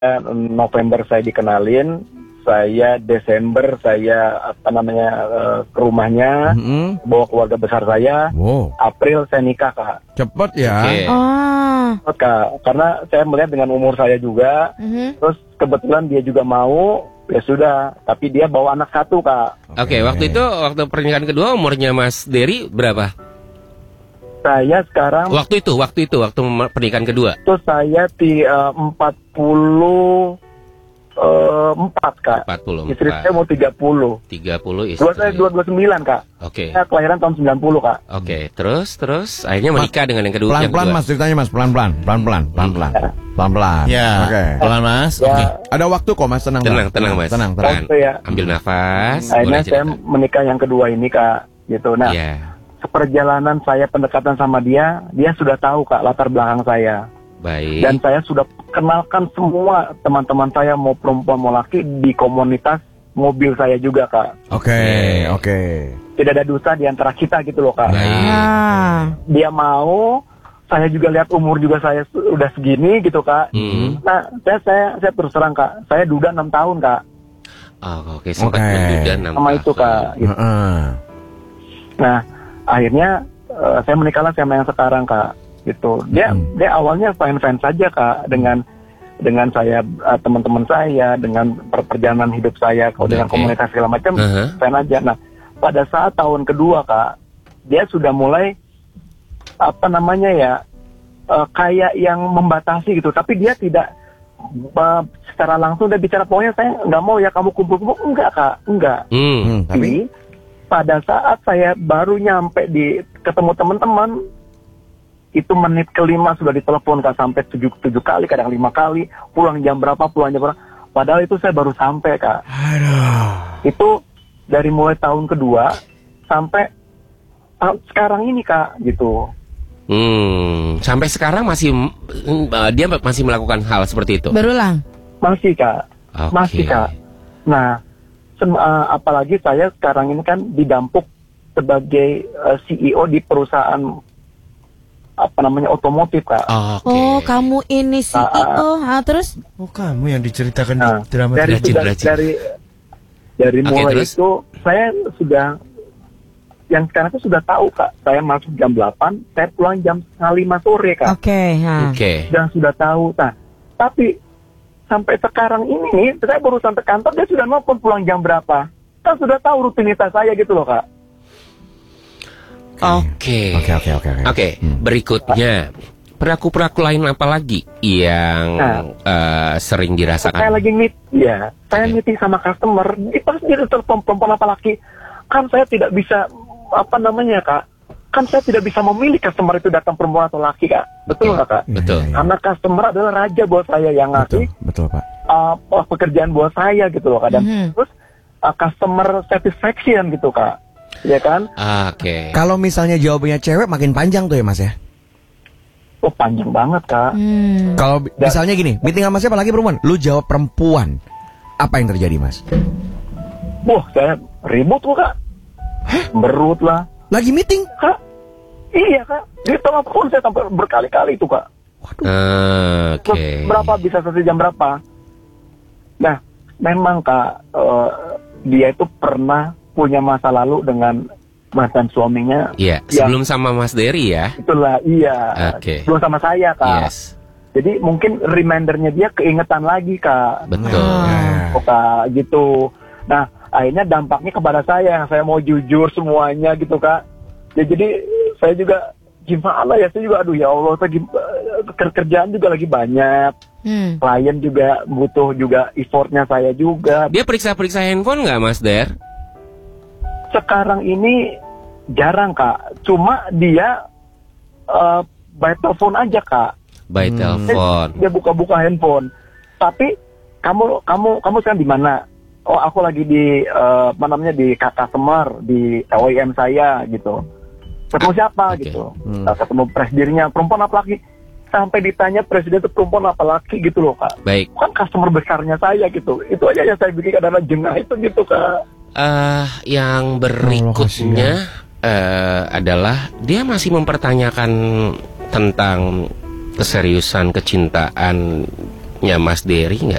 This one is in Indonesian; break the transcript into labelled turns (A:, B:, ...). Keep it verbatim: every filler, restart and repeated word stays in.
A: November saya dikenalin, saya Desember saya apa namanya uh, ke rumahnya, mm-hmm. bawa keluarga besar saya. Wow. April saya nikah, Kak.
B: Cepet ya.
C: Okay.
A: Oh. Cepet, Kak. Karena saya melihat dengan umur saya juga, mm-hmm. terus kebetulan dia juga mau, ya sudah. Tapi dia bawa anak satu, Kak.
C: Oke, okay, waktu itu waktu pernikahan kedua umurnya Mas Dery berapa?
A: Saya sekarang
C: waktu itu, waktu itu, waktu pernikahan kedua.
A: Itu saya di uh, empat puluh empat, Kak.
C: empat puluh empat.
A: Istri saya mau tiga puluh.
C: tiga puluh istri.
A: Dua saya dua puluh sembilan, Kak.
C: Oke. Okay.
A: Saya kelahiran tahun sembilan puluh, Kak.
C: Oke, okay. terus terus akhirnya menikah mas, dengan yang kedua.
B: Pelan-pelan Mas ceritanya Mas, pelan-pelan, pelan-pelan, pelan-pelan. Ya. Pelan-pelan. Ya. Oke. Okay. Pelan Mas.
A: Ya. Oke. Okay.
B: Ada waktu kok Mas, tenang.
C: Tenang, tenang Mas.
B: Tenang, tenang.
A: Waktu, ya.
C: Ambil nafas.
A: Akhirnya saya menikah yang kedua ini, Kak. Gitu. Nah. Yeah. Perjalanan saya pendekatan sama dia, dia sudah tahu, Kak, latar belakang saya.
C: Baik.
A: Dan saya sudah kenalkan semua teman-teman saya, mau perempuan mau laki, di komunitas mobil saya juga, Kak.
B: Oke, okay, oke. Okay.
A: Tidak ada dusta di antara kita gitu loh, Kak.
C: Baik.
A: Dia mau, saya juga lihat umur juga saya udah segini gitu, Kak.
C: Mm.
A: Nah, saya, saya saya terus terang, Kak, saya duda enam tahun, Kak.
C: Oh, oke, okay. sempat okay. menduda enam tahun.
A: Sama itu, Kak. Gitu. Uh-uh. Nah, akhirnya uh, saya menikahlah sama yang sekarang, Kak. Gitu. Dia hmm. dia awalnya fine-fine saja, Kak, dengan dengan saya uh, teman-teman saya, dengan per- perjalanan hidup saya, kalau okay. dengan komunitas segala macam, uh-huh. fine aja. Nah, pada saat tahun kedua, Kak, dia sudah mulai apa namanya ya, uh, kayak yang membatasi gitu. Tapi dia tidak uh, secara langsung dia bicara, pokoknya saya nggak mau ya kamu kumpul-kumpul. Enggak, Kak, enggak.
C: Hmm.
A: Tapi pada saat saya baru nyampe di ketemu teman-teman, itu menit kelima sudah ditelepon, Kak, sampai tujuh tujuh kali, kadang lima kali. Pulang jam berapa, pulang jam berapa. Padahal itu saya baru sampai, Kak. Aduh. Itu dari mulai tahun kedua sampai uh, sekarang ini, Kak, gitu.
C: Hmm, sampai sekarang masih uh, dia masih melakukan hal seperti itu.
D: Berulang.
A: Masih, Kak.
C: Okay.
A: Masih, Kak. Nah. Uh, apalagi saya sekarang ini kan didampuk sebagai uh, C E O di perusahaan apa namanya otomotif, Kak.
D: Oh, okay. Oh, kamu ini C E O, uh, ah, terus?
B: Oh, kamu yang diceritakan
A: nah,
B: di drama
A: dari
B: rajin,
A: sudah,
B: rajin.
A: dari dari
C: okay,
A: mulai
C: terus?
A: itu saya sudah yang sekarang itu sudah tahu, Kak. Saya masuk jam delapan, saya pulang jam setengah lima sore, Kak.
D: Oke, okay,
C: Oke. Okay.
A: Dan sudah tahu. Nah, tapi sampai sekarang ini nih, saya baru sampai kantor, dia sudah nelfon pulang jam berapa. Kan sudah tahu rutinitas saya gitu loh, Kak.
C: Oke.
B: Oke, oke, oke.
C: Oke, berikutnya. Perilaku-perilaku lain apa lagi yang nah, uh, sering dirasakan?
A: Saya lagi meet, ya. Saya okay. meeting sama customer, pas dia telepon perempuan apa laki. Kan saya tidak bisa, apa namanya, Kak. Kan saya tidak bisa memilih customer itu datang perempuan atau laki, Kak. Betul nggak, Kak?
C: Betul.
A: Karena customer adalah raja buat saya yang ngasih.
B: Betul, betul, Pak.
A: Uh, pekerjaan buat saya gitu loh, Kak. Dan mm-hmm. terus uh, customer satisfaction gitu, Kak. Ya kan?
C: Oke. Okay.
B: Kalau misalnya jawabannya cewek makin panjang tuh ya, Mas ya?
A: Oh, panjang banget, Kak.
D: Hmm.
B: Kalau misalnya gini, meeting sama siapa lagi perempuan? Lu jawab perempuan. Apa yang terjadi, Mas?
A: Wah, saya ribut tuh, Kak.
B: Hah?
A: Berut lah.
B: Lagi meeting?
A: Kak? Iya, Kak. Di telepon saya sampai berkali-kali itu, Kak.
C: Waduh. Uh, Oke. Okay.
A: Berapa bisa selesai jam berapa? Nah, memang, Kak, uh, dia itu pernah punya masa lalu dengan mantan suaminya.
C: Iya, sebelum sama Mas Dery ya.
A: Itulah, iya.
C: Oke. Okay.
A: Sebelum sama saya, Kak.
C: Yes.
A: Jadi mungkin remindernya dia keingetan lagi, Kak.
C: Betul.
A: Oh, Kak, gitu. Nah, akhirnya dampaknya kepada saya. Saya mau jujur semuanya gitu, Kak. Ya, jadi saya juga gimana ya, saya juga aduh ya Allah, saya, kerjaan juga lagi banyak. Hmm. Klien juga butuh juga effortnya saya juga.
C: Dia periksa-periksa handphone nggak, Mas Der?
A: Sekarang ini jarang, Kak. Cuma dia uh, by telepon aja, Kak.
C: By telepon.
A: Dia, dia buka-buka handphone. Tapi kamu kamu kamu sekarang di mana? Oh, aku lagi di uh, apa namanya di customer di O E M saya gitu. Ketemu siapa okay. gitu. Hmm. Ketemu presidennya, perempuan apa laki? Sampai ditanya presiden itu perempuan apa laki gitu loh, Kak.
C: Baik.
A: Kan customer besarnya saya gitu. Itu aja yang saya bikin kadang-kadang jengah itu gitu, Kak.
C: Uh, yang berikutnya uh, adalah dia masih mempertanyakan tentang keseriusan kecintaannya Mas Dery nggak?